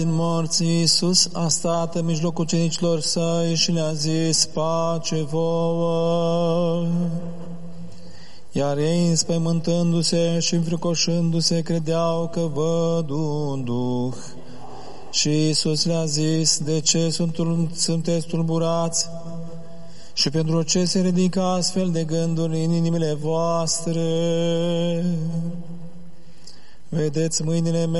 din morți, Iisus a stat în mijlocul ucenicilor săi și le-a zis: pace vouă. Iar ei, înspăimântându-se și înfricoșându-se, credeau că văd un duh. Și Iisus le-a zis: de ce sunteți tulburați? Și pentru ce se ridică astfel de gânduri în inimile voastre? Vedeți mâinile mele